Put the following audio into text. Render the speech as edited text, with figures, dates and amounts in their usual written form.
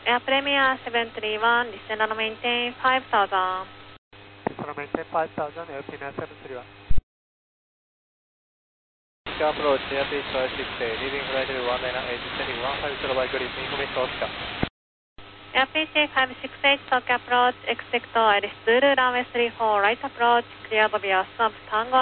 Air Premier 731, descend on maintain 5000. Descend on maintain 5000, Air Premier 731. Approach, Airfield 568, leaving flight level 198, descending 150 by grid, information Oscar. AirPC 568, Tokyo approach, expect Alice Zulu, runway 34, right approach, cleared via sub Tango